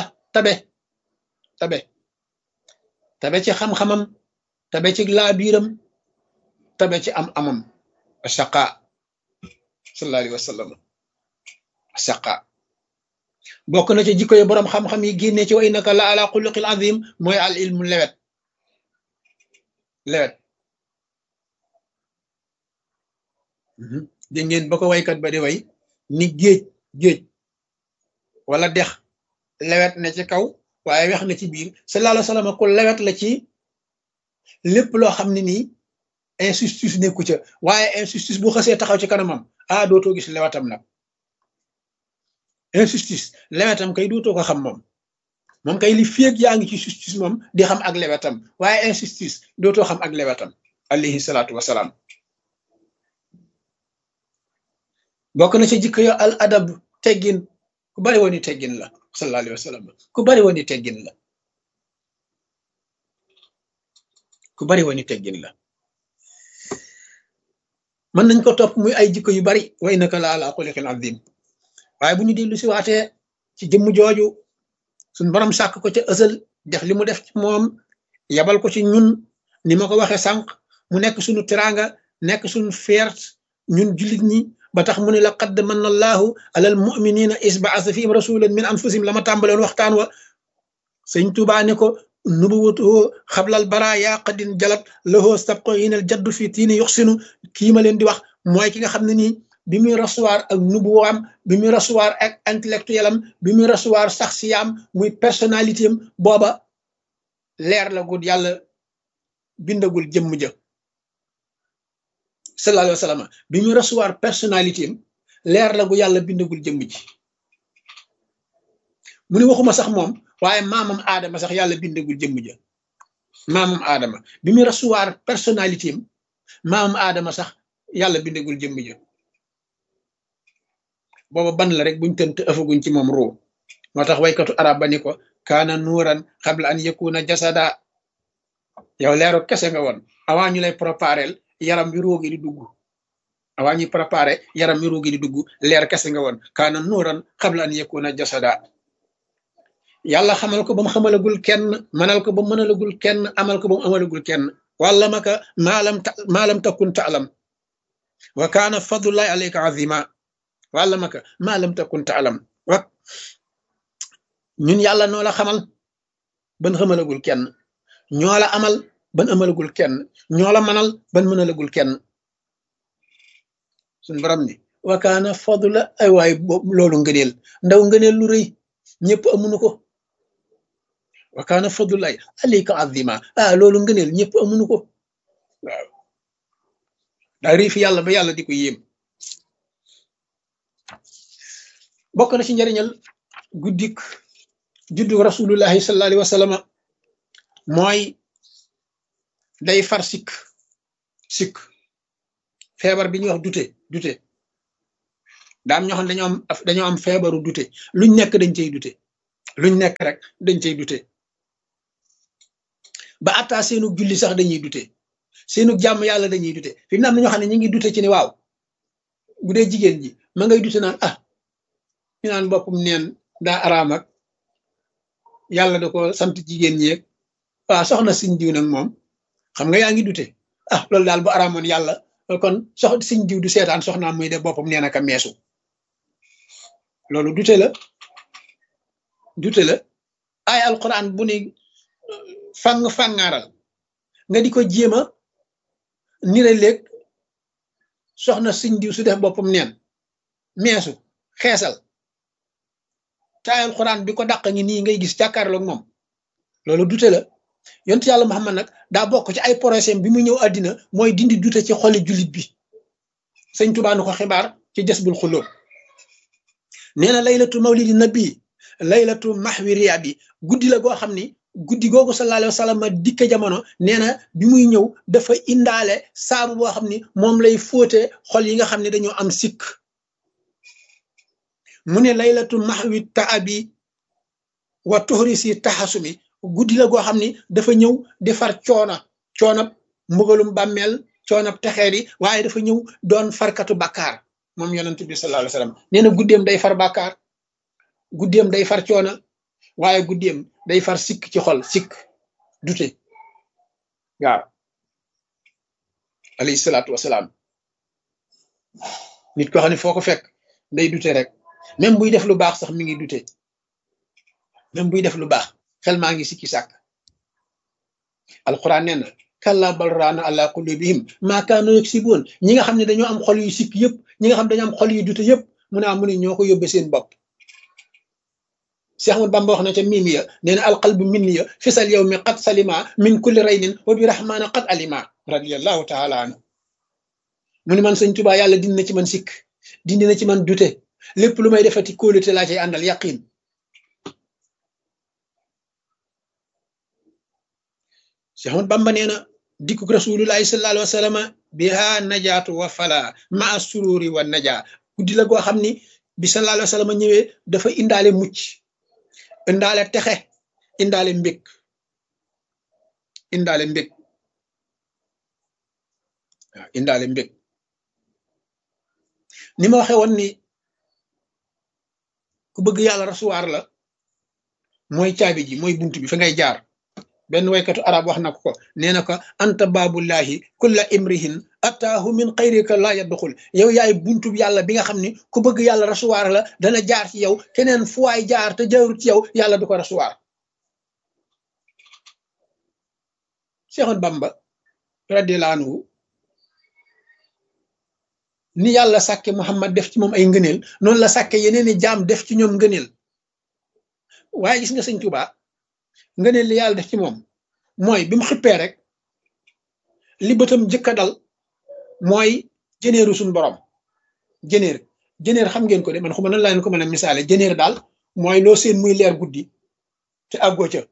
tabe ci xam-xamam tabe ci laabiiram tabe ci am amam asaqa sallallahu alayhi wa sallam asaqa bokk na ci jikkoy boroom xam-xam yi génne ci wa innaka la ala xuluqil azim mooy al ilmu lewet dégg ngeen ba ko waykat ba di way ni géej wala dex lewet na ci kaw waaye wex na ci biir sallallahu alayhi wa sallam ku lewet la ci lépp loo xam ne nii injustice nekku ca waaye injustice bu xasee taxaw ci kanamam dootoo gis lewetam nag injustice lewetam kay dootoo ko xam moom kay li féeg yaa ngi ci justice moom di xam ak lewetam waaye injustice dootoo xam ak lewetam alayhi salaatu wasalaam bokk na ci jikko yo al adab teggin ku bari woon i teggin la sallallahu alayhi wa sallam ku bari woon i teggin la mën nañ ko topp muy ay jikko yu bari wa innaka la ala xuluqin azim waaye bu ñu dellu si waatee ci jëmm jooju suñ borom sàkk ko ca ësal def li mu def ci moom yabal ko ci ñun ni ma ko waxee sànq mu nekk suñu teraanga nekk suñu fierté ñun jullit ñi ba tax mu ne laqad manna allahu alal muminina is baasa fihim rasulan min anfusihim la ma tàmbaloon waxtaan wa sëñ Tuubaa ne ko nubuwatuhu xablal bara yaa qadin jalat lahoo sabqo yinel jaddu fi tiini yuxsinu kii ma leen di wax mooy ki nga xam ne nii bi muy recevoir ak nubuwaam bi muy recevoir ak intellectuel am bi muy recevoir saxsiyaam muy personnalité am booba leer la gud yàlla bindagul jëmm ja sallallahu alayhi wa sallam bi muy recevoir personnalité am leer la gu yàlla bindagul jëmm ji mu ne waxuma sax moom waaye maamam aadama sax yàlla bindagul jëmm ja maamam aadama bi muy recevoir personnalité am maamam aadama sax yàlla bindagul jëmm ja booba ban la rek buñ tënt ëfaguñ ci moom ruu moo tax waykatu arab ba ni ko kaana nuuran xabla an yakuna jasada yow leeru kese nga woon avant ñu lay préparel yaram bi roogi di dugg avant ñuy préparé yaram bi roogi di dugg leer kese nga woon kaana nuuran xabla an yakuna jasada yàlla xamal ko ba mu xamalagul kenn manal ko ba mu mënalagul kenn amal ko ba mu amalagul kenn wàlla maka maalam takun taalam wa kaana fadlullahi alayka azima wàlla maka maalam takun taalam wa ñun yàlla noo la xamal ban xamalagul kenn ñoo la amal ban amalagul kenn ñoo la manal ban mënalagul kenn suñ borom ni wa kaana fadla ay waay loolu ngëneel ndaw ngëneel lu rëy ñëpp amuñu ko wa kaana fadlullahi alayka azima loolu ngëneel ñëpp amuñu ko waaw daa rii fi yàlla ba yàlla di ko yéem bokk na ci njariñal guddik juddu rasulullahi sallallahu alayhi wa sallam mooy day far sikk feebar bi ñuy wax dute daam ñoo xam dañoo am feebaru dute luñ nekk dañ cey dute luñ nekk rek dañ cey dute ba atta seenu julli sax dañuy dute seenu jàmm yàlla dañuy dute fi mu ne am na ñoo xam ne ñu ngi dute ci ni waaw bu dee jigéen ji ma ngay dute naan ñu naan boppam neen daa araam ak yàlla da ko sant jigéen ñeeg waaw soxna siñ diw nag moom xam nga yaa ngi dute loolu daal bu araamoon yàlla kon siñ diw du seetaan soxnaam muy def boppam neen aka meesu loolu dute la ay alquran bu ni fàngaaral nga di ko jéem a nire léeg soxna siñ diw su def boppam neen meesu xeesal te ay alquran bi ko dàq ngi nii ngay gis jàkkaarloog moom loolu dute la yonent yàlla Muhammad nag daa bokk ci ay projet bi mu ñëw àddina mooy dindi dute ci xoli jullit bi sëñ Tuubaa nu ko xibaar ci Jasbul Xulóob nee na laylatu mawlidi nabi laylatu mahwi riya bi guddi la goo xam ni guddi googu sallallahu alayhi wa sallam dikke jamono nee na bi muy ñëw dafa indaale saabu boo xam ni moom lay fóote xol yi nga xam ne dañoo am sikk mu ne laylatu mahwi taabi wa tuhrisi taxasumi guddi la goo xam ni dafa ñëw di far coonab mbugalum bàmmeel coonab texeer yi waaye dafa ñëw doon farkatu bàkkaar moom yonent bi sallallahu alayhi wa sallam nee na guddeem day far bàkkaar guddeem day far coona waaye guddeem day far sikk ci xol sikk dute waaw alayhi salaatu wasalaam nit ko xam ne foo ko fekk day dute rek même buy def lu baax sax mi ngi dute même buy def lu baax xel maa ngi sikki sàkk alquran nee na kalla bal raana ala qulubihim maa kaanu yaksibuun ñi nga xam ne dañoo am xol yu sikk yëpp ñi nga xam ne dañoo am xol yu dute yëpp mu ne ñoo ko yóbbe seen bopp Cheikh Ahmad Bamba wax na ca mimiya nee na alqalbu minniya fisal yow mi qad salima min kulli raynin wa bi rahmaana qad alima radiallahu taala anhu mu ne man sëñ Tuubaa yàlla dindi na ci man sikk dindi na ci man dute lépp lu may defati kóolute laa cay àndal yaqin Cheikh Ahmad Bamba nee na dikkuk rasulullahi sallallahu alayhi wa sallam biha najaatu wa fala maa sururi wa najaa guddi la goo xam ni bi sallallahu alayhi wa sallam ñëwee dafa indaale mucc indaale texe indaale mbég waaw indaale mbég ni ma waxee woon ni ku bëgg yàlla rasuwaar la mooy caabi ji mooy bunt bi fa ngay jaar benn waykatu arab wax na ko nee na ko anta baabullahi kulla imrihin ataahu min xayrika laa yadxul yow yaay buntu yàlla bi nga xam ni ku bëgg yàlla rasuwaar la dana jaar ci yow keneen fu waay jaar te jaarut ci yow yàlla du ko rasuwaar Cheikh Bamba radiyallahu anhu ni yàlla sàkke Muhammad def ci moom ay ngëneel noonu la sàkke yeneeni jaam def ci ñoom ngëneel waaye gis nga sëñ Tuubaa ngëneel li yàlla def ci moom mooy bi mu xippee rek li bëtam jëkka dal mooy jëneeru suñu borom jëneer xam ngeen ko de man xuma nan laa leen ko mën a misaale jëneer daal mooy loo seen muy leer guddi te àggoo ca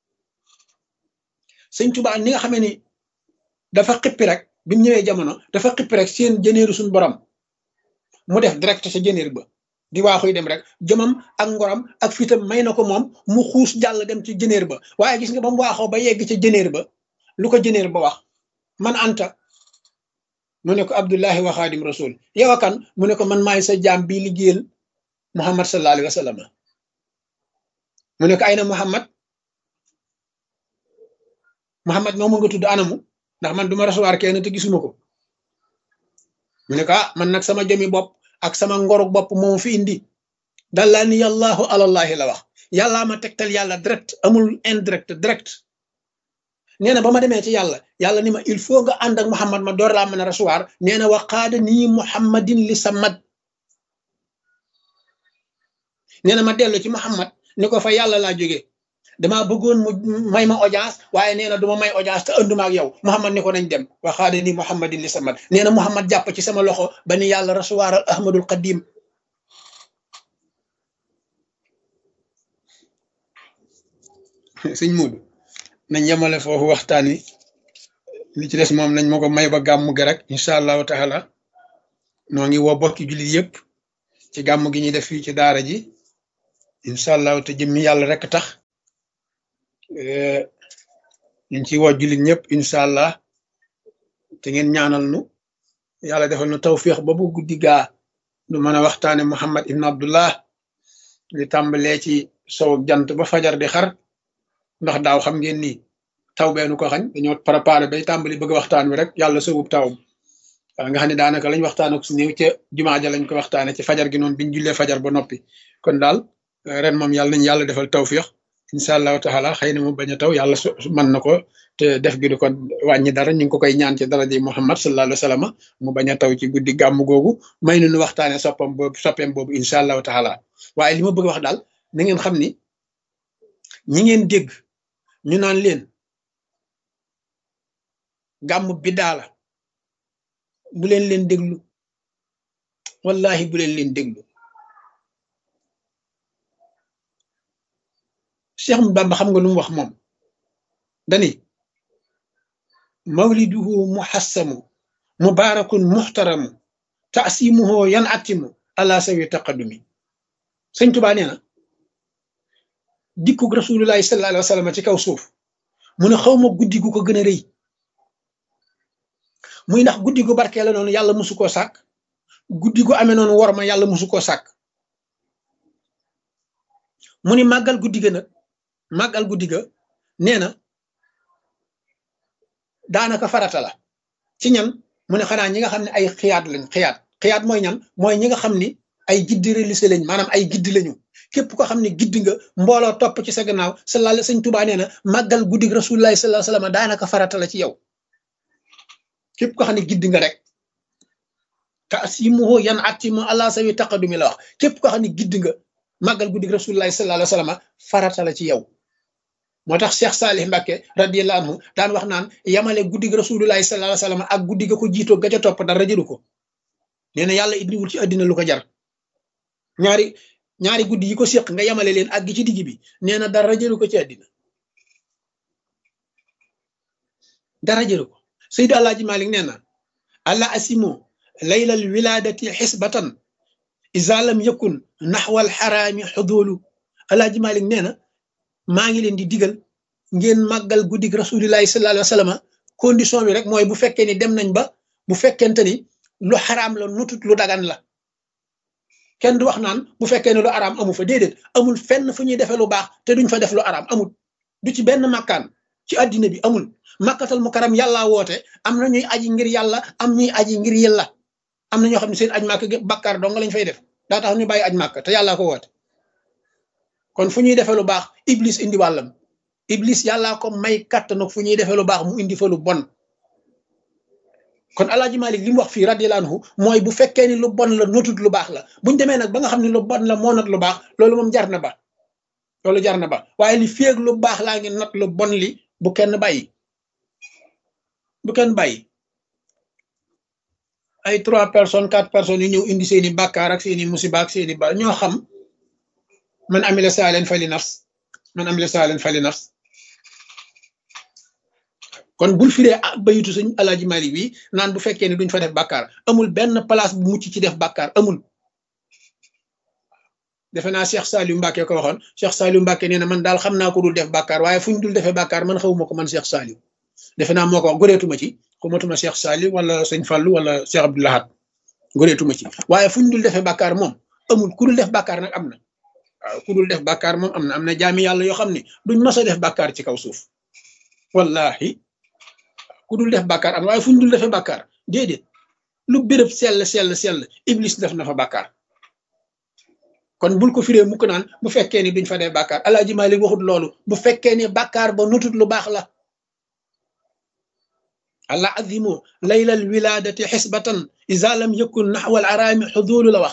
sëñ Tuubaa ni nga xamee ni dafa xippi rek bi mu ñëwee jamono dafa xippi rek seen jëneeru suñu borom mu def direct sa jëneer ba di waaxuy dem rek jëmam ak ngoram ak fitam may na ko moom mu xuus jàll dem ci jëneer ba waaye gis nga ba mu waaxoo ba yegg ca jëneer ba lu ko jëneer ba wax man anta mu ne ko abdullahi wa xaadim rasul yow akan mu ne ko man maay sa jaam bi liggéeyal muhammad sallallahu alayhi wa sallam mu ne ko ay na muhammad moomu nga tudd anamu ndax man duma rasuwaar kenn te gisuma ko mu ne ko man nag sama jëmi bopp ak sama ngoruk bopp moom fi indi dalla ni yàllaahu alallahi la wax yàllaa ma tegtal yàlla direct amul indirect direct nee na ba ma demee ci yàlla ni ma il faut nga ànd ak muhammad ma door laa mën a rasuwaar nee na waqaada nii muhammadin li samad nee na ma dellu ci muhammad ni ko fa yàlla laa jógee damaa bëggoon mu may ma audience waaye nee na duma may audience te ënduma ak yow muhammad ni ko nañ dem waxaade ni muhammadin li samad nee na muhammad jàpp ci sama loxo ba ni yàlla rasuwaaral ahmadul qadim sëñ Muudu nañ yemale foofu waxtaan wi li ci des moom nañ ma ko may ba gàmmu gi rek incha allahu taala noo ngi woo bokki jullit yëpp ci gàmmu gi ñuy def fii ci daara ji incha allahu te jëmmi yàlla rek tax ñu ngi ciy woo jullit ñëpp incha allah te ngeen ñaanal nu yàlla defal nu tawfiix ba bu guddi gaa nu mën a waxtaane Muhammad ibn Abdullah li tàmbalee ci sow ak jant ba fajar di xar ndax daaw xam ngeen ni taw beenu ko xañ dañoo préparé bay tàmbali bëgg waxtaan wi rek yàlla sowub taw waaw nga xam ne daanaka lañ waxtaan ak su néew ca jumaa ja lañ ko waxtaane ci fajar gi noonu biñ jullee fajar ba noppi kon daal ren moom yàlla nañ yàlla defal tawfiix incha allahu taala xëy na mu bañ a taw yàlla mën na ko te def gi du ko wàññi dara ñu ngi ko koy ñaan ci daraja Muhammad sallallahu alayhi wa sallam mu bañ a taw ci guddi gàmm googu may nu waxtaane soppeem boobu incha allahu taala waaye li ma bëgg wax daal na ngeen xam ni ñi ngeen dégg ñu naan leen gàmm biddaa la bu leen déglu wallahi bu leen déglu Cheikh Bamba xam nga lu mu wax moom dani mawliduhu muhassamu mubarakun muhtaramu taasimuhu yan atimu ala sawi taqadumi sëñ Tuubaa nee na dikkug rasulullahi sallallahu alayhi wa sallam ci kaw suuf mu ne xaw ma guddi gu ko gën a rëy muy ndax guddi gu barkee la noonu yàlla musu koo sàkk guddi gu amee noonu wor ma yàlla musu koo sàkk mu ni màggal guddi ga nag màggal guddi ga nee na daanaka farata la ci ñan mu ne xanaa ñi nga xam ne ay xiyaat lañ xiyaat mooy ñan mooy ñi nga xam ni ay giddi religieux lañ maanaam ay giddi lañu képp ko xam ne giddi nga mbooloo topp ci sa gannaaw sallallahu sëñ Tuubaa nee na màggal guddi rasulullahi sallallahu alayhi wasallam daanaka farata la ci yow képp ko xam ne giddi nga rek taasimuhu yan atimu ala sawi taqadumi la wax képp ko xam ne giddi nga màggal guddi rasulullahi sallallahu alayhi wasallam farata la ci yow moo tax Cheikh Salih Mbacké radiyallahu anhu daan wax naan yamale guddi rasulullahi sallallahu alayhi wasallam ak guddi ga ko jiitoo ga ca topp dara jëru ko nee na yàlla indiwul ci àddina lu ko jar ñaari guddi yi ko séq nga yamale leen ak gi ci digg bi nee na dara jëru ko ci àddina dara jëru ko Seydi Alaaji Malik nee na alla asimo laylal wiladati xisbatan iza lam yakun naxwal xaraami xudulu Alaaji Malik nee na maa ngi leen di digal ngeen màggal guddig rasulillahi sallallahu alayhi wa sallam condition bi rek mooy bu fekkee ni dem nañ ba bu fekkente ni lu xaraam la nutut lu dagan la kenn du wax naan bu fekkee ne lu araam amu fa déedéet amul fenn fu ñuy defee lu baax te duñ fa def lu araam amul du ci benn makkaan ci àddina bi amul makkatal mukarram yàlla woote am na ñuy aji ngir yàlla am ñuy aji ngir yàlla am na ñoo xam ne seen aj màkk bakkaar dong lañ fay def daa tax ñu bàyyi aj màkk te yàllaa ko woote kon fu ñuy defee lu baax iblis indi wàllam iblis yàllaa ko may kàttan fu ñuy defee lu baax mu indi fa lu bon kon Alaaji Malik li mu wax fii radiyallahu anhu mooy bu fekkee ni lu bon la notut lu baax la buñ demee nag ba nga xam ne lu bon la moo not lu baax loolu moom jar na ba loolu jar na ba waaye li féeg lu baax laa ngi not lu bon li bu kenn bàyyi ay 3 personnes 4 personnes yu ñëw indi seeni bàkkaar ak seeni musiba ak seeni ba ñoo xam man amila saalen fali nafs kon bul firee bayitu sëñ Alaaji Malik bi naan bu fekkee ni duñ fa def bàkkaar amul benn place bu mucc ci def bàkkaar amul defe naa Cheikh Saliou Mbacké ko waxoon Cheikh Saliou Mbacké nee na man daal xam naa ko dul def bàkkaar waaye fu ñu dul defee bàkkaar man xawuma ko man Cheikh Saliou defe naa moo ko wax goreetuma ci xumatuma Cheikh Saliou wala sëñ Fallou wala Cheikh Abdou Lahad goreetuma ci waaye fu ñu dul defee bàkkaar moom amul ku dul def bàkkaar nag am na waaw ku dul def bàkkaar moom am na jaami yàlla yoo xam ne duñ mës a def bàkkaar ci kaw suuf wallahi ku dul def bàkkaar am waaye fu ñu dul defee bàkkaar déedéet lu béréb sell iblis def na fa bàkkaar kon bul ko firee mukk naan bu fekkee ni duñ fa def bàkkaar Alaaji Malik waxut loolu bu fekkee ni bàkkaar ba nutut lu baax la alla azimu laylal wiladati xisbatan iza lam yakun naxwal araami xudulu la wax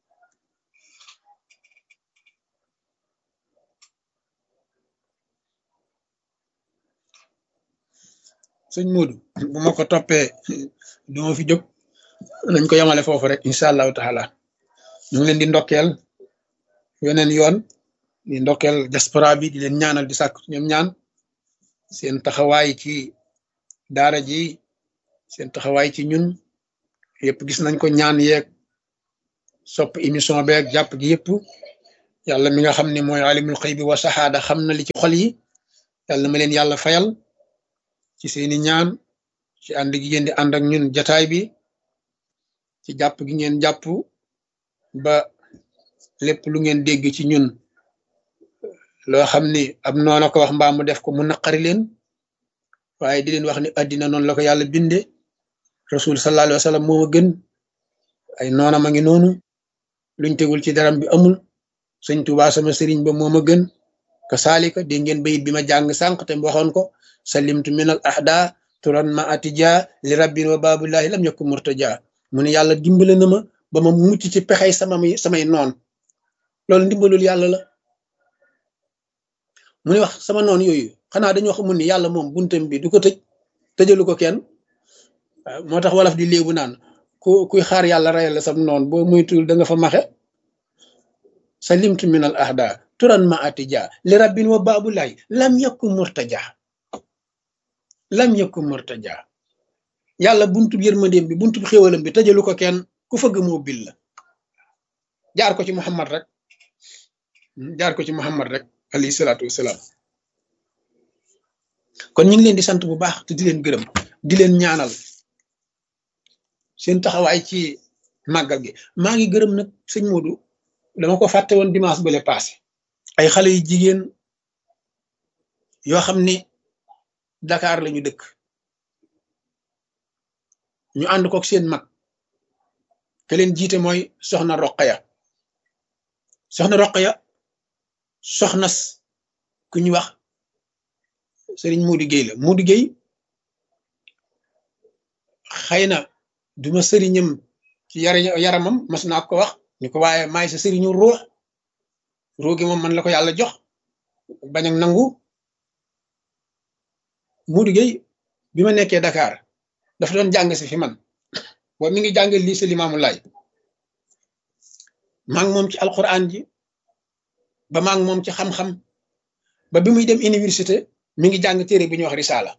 sëñ Moodu bu ma ko toppee du ma fi jóg nañ ko yamale foofu rek incha allahu taala ñu ngi leen di ndokkeel weneen yoon di ndokkeel diaspora bi di leen ñaanal di sàkk ñoom ñaan seen taxawaay ci daara ji seen taxawaay ci ñun yëpp gis nañ ko ñaan yeeg sopp émission beeg jàpp gi yëpp yàlla mi nga xam ne mooy alimul xaybi wa saxaada xam na li ci xol yi yàlla ma leen yàlla fayal ci seeni ñaan ci ànd gi ngeen di ànd ak ñun jataay bi, ci jàpp gi ngeen jàpp ba lépp lu ngeen dégg ci ñun loo xam ni ab noona ko wax mbaa mu def ko mu naqari leen, waaye di leen wax ni addina noonu la ko yàlla binde. rasul sallallahu alayhi wa sallam moo ma gën, ay noona ma ngi noonu, luñ tegul ci daram bi amul. sëñ Tuubaa sama sëriñ ba moo ma gën, ka saalika dégg ngeen bayit bi ma jàng sànq te waxoon ko, salimtu min al ahda turan ma atija li rabbin wa babullahi lam yakun murtaja. mu ne yàlla dimbale na ma ba ma mucc ci pexey samay noon, loolu ndimbalul yàlla la. mu ne wax sama noon yooyu xanaa dañoo xamul ni yàlla moom buntam bi du ko tëjalu ko kenn. moo tax wolof di léebu naan kuy xaar yàlla rayal la sam noon boo muytul da nga fa maxe. salimtu min al ahda turan ma atija li rabbin wa babullahi lam yakun murtaja. lam yakun murtaja, yàlla buntub yërmandeem bi buntub xéwalam bi tëjalu ko kenn, ku fëgg moo bil la. jaar ko ci Muhammad rek, jaar ko ci Muhammad rek alayhi salaatu wasalaam. kon ñu ngi leen di sant bu baax te di leen gërëm, di leen ñaanal seen taxawaay ci màggal gi. maa ngi gërëm nag sëñ Modou, dama ko fàtte woon dimanche bële passé, ay xale yu jigéen yoo xam ni Dakar lañu dëkk, ñu ànd kook seen mag, ke leen jiite mooy soxna Roqaya. soxna Roqaya soxnas ku ñu wax Serigne Modou Gueye la. Modou Gueye xëy na duma sëriñam ci yaramam, mas naa ko wax ni ko, waaye maay sa sëriñu ruux gi moom man la ko yàlla jox, bañ ak nangu. Modou Gueye bi ma nekkee Dakar dafa doon jàng si fi man, boobu mi ngi jàng lycée Limamou Laye. maa ngi moom ci alquran ji ba maa ngi moom ci xam-xam, ba bi muy dem université mi ngi jàng téere bi ñuy wax Risaala.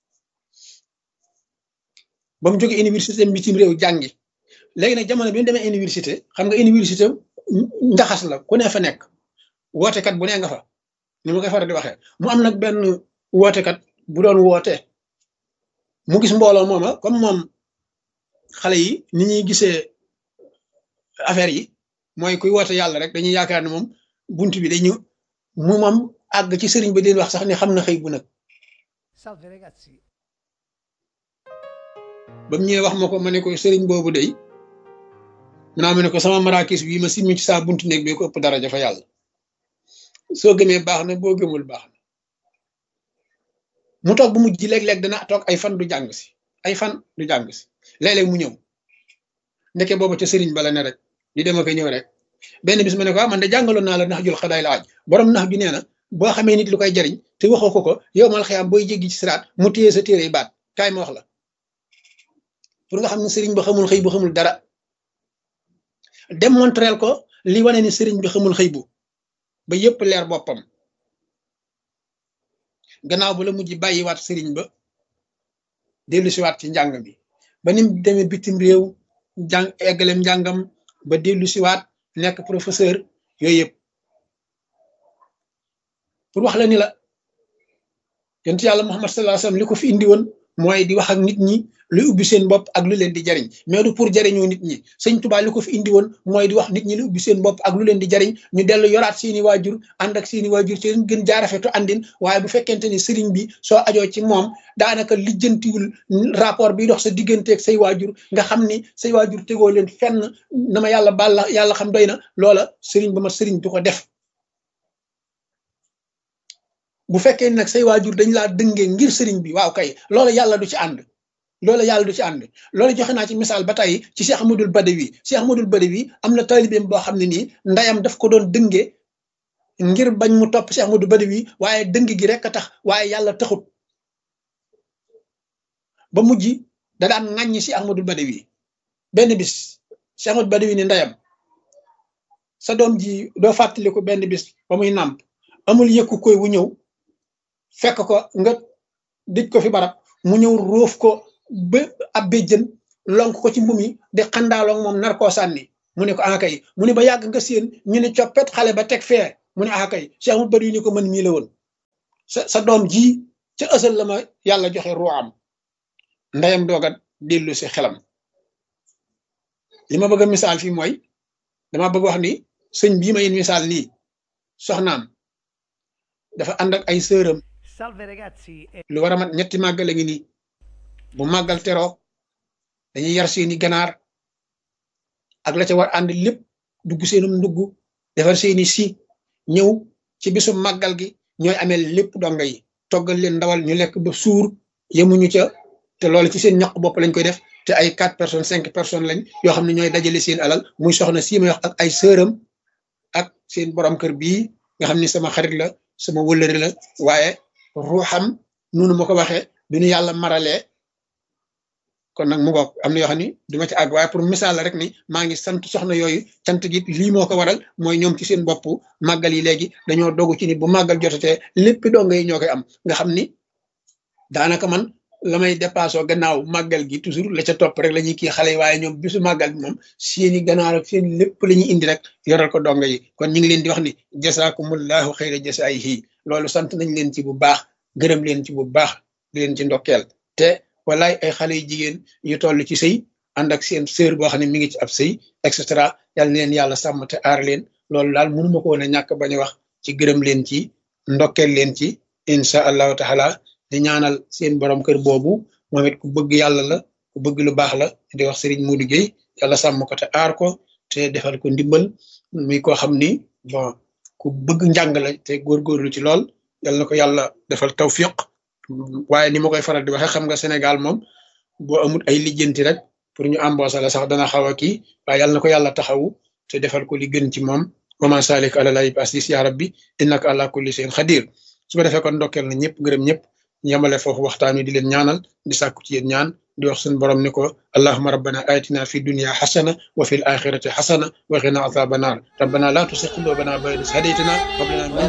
ba mu jógee université bitim réew jàngi. léegi nag jamono bi mu demee université, xam nga université njaxas la, ku ne fa nekk, wootekat bu ne nga fa, ni ma koy faral di waxee. mu am nag benn wootekat bu doon woote, mu gis mbooloo mooma, comme moom xale yi ni ñuy gisee affaire yi mooy kuy woote yàlla rek dañuy yaakaar ne moom bunt bi dañu mu moom àgg ci sëriñ ba leen wax sax ni xam na xëy bu nag. ba mu ñëwee wax ma ko, ma ne ko sëriñ boobu day naa ma ne ko sama marakis bii ma simmi ci saa buntu néeg bi ko ëpp daraja fa yàlla. soo gëmee baax na, boo gëmul baax na. mu toog bu mujj léeg-léeg dana toog ay fan du jàng si, ay fan du jàng si, léeg-léeg mu ñëw ndeke booba ca sëriñ bala ne rek di dem ak ñëw rek. benn bis ma ne ko man de jàngaloon naa la nax jul xadaay la aj, borom nax bi nee na boo xamee nit lu koy jariñ te waxoo ko yow mal xëyaam booy jéggi ci siraat mu téye sa téere yi baat, kaay ma wax la, pour nga xam ne sëriñ ba xamul xëy bu xamul dara. démontreel ko li wane ni sëriñ bi xamul xëy bu ba yépp leer boppam. gannaaw ba la mujj bàyyiwaat sëriñ ba dellu siwaat ci njàng bi, ba nim demee bitim réew jàng eggalem njàngam ba dellu siwaat nekk professeur. yooyu yëpp pour wax la ni la yonent yàlla Muhammad sallallahu alayhi wasallam li ko fi indi woon mooy di wax ak nit ñi luy ubbi seen bopp ak lu leen di jariñ, mais du pour jariñoo nit ñi. sëñ Tuubaa li ko fi indi woon mooy di wax nit ñi lu ubbi seen bopp ak lu leen di jariñ, ñu dellu yoraat seeni waajur, ànd ak seeni waajur ci gën jaarafetu àndin. waaye bu fekkente ni sëriñ bi soo ajoo ci moom daanaka lijjantiwul rapport bi dox sa digganteeg say waajur, nga xam ni say waajur tegoo leen fenn, na ma yàlla baal la yàlla xam doy na, loola sëriñ ba ma sëriñ du ko def. bu fekkee nag say waajur dañ laa dëngee ngir sëriñ bi, waaw kay loola yàlla du ci ànd, loola yàlla du ci ànd. loolu joxe naa ci misaal ba tey ci Cheikh Ahmadul Badawi. Cheikh Ahmadul Badawi am na taalibeem boo xam ne nii ndayam daf ko doon dëngee ngir bañ mu topp Cheikh Ahmadul Badawi, waaye dëng gi rek a tax, waaye yàlla taxut. ba mujj da daan ŋàññi Cheikh Ahmadul Badawi. benn bis Cheikh Ahmadul Badawi ni ndayam, sa doom ji doo fàttaliku benn bis ba muy nàmp amul yëkku koy wu ñëw fekk ko nga dëj ko fi barab, mu ñëw róof ko ba ab béjjën lonk ko ci mbum yi di xandaaloog moom nar koo sànni. mu ne ko akay, mu ne ba yàgg nga séen ñu ne coppet xale ba teg fee, mu ne akay. Cheikh Ahmadou Badawi ni ko man mii la woon, sa doom ji ca ësal la ma yàlla joxe ruuxam, ndeyam doog a dellu si xelam. li ma bëgg a misaal fii mooy dama bëgg wax ni sëñ bii may misaal nii soxnaam dafa ànd ak ay sëram lu war a mat ñetti màggal a ngi nii bu màggal teroo dañuy yar seeni ganaar ak la ca war ànd lépp dugg seenum ndugg defar seeni si ñëw ci bisu màggal gi ñooy amee lépp donga yi toggal leen ndawal ñu lekk ba suur yemuñu ca te loolu ci seen ñaq bopp lañ koy def te ay 4 personnes 5 personnes lañ yoo xam ne ñooy dajale seen alal muy soxna sii may wax ak ay sëram ak seen borom kër bii nga xam ni sama xarit la sama wëllëri la waaye ruuxam nunu ma ko waxee du ñu yàlla maralee kon nag mu ngoog am na yoo xam ni duma ci àgg waaye pour misaal la rek ni maa ngi sant soxna yooyu cant gi lii moo ko waral mooy ñoom ci seen bopp màggal yi léegi dañoo dogu ci ni bu màggal jotatee lépp donga yi ñoo koy am nga xam ni daanaka man la may dépassé gannaaw màggal gi toujours la ca topp rek la ñuy kii xale yi waaye ñoom bisu màggal bi moom seeni ganaar ak seen lépp la ñuy indi rek yoral ko donga yi kon ñu ngi leen di wax ni jasaakumullahu xayra jasaayihi loolu sant nañ leen ci bu baax gërëm leen ci bu baax di leen ci ndokkeel te walaay ay xale yu jigéen yu toll ci sëy ànd ak seen sœur boo xam ne mi ngi ci ab sëy et cetera yal na leen yàlla sàmm te aar leen loolu daal mënuma ko woon a ñàkk bañ a wax ci gërëm leen ci ndokkeel leen ci incha allahu taala di ñaanal seen borom kër boobu moom it ku bëgg yàlla la ku bëgg lu baax la di wax Serigne Modou Gueye yàlla sàmm ko te aar ko te defal ko ndimbal muy koo xam ni bon ku bëgg njàng la te góorgóorlu ci lool yal na ko yàlla defal tawfiq waaye ni ma koy faral di waxee xam nga Sénégal moom boo amul ay lijjanti rek pour ñu embaucher la sax dana xaw a kii waaye yal na ko yàlla taxawu te defal ko li gën ci moom wa ma salik ala lay basis ya rabbi innaka ala kulli shay'in xadir su ko defee kon ndokkeel na ñëpp gërëm ñëpp yamale foofu waxtaan wi di leen ñaanal di sàkku ci yéen ñaan di wax suñu borom ni ko allahumma rabbana atina fi dunya hasana wa fil akhirati hasana wa qina adhaban nar rabbana la tuzigh qulubana ba'da idh hadaytana wa hab lana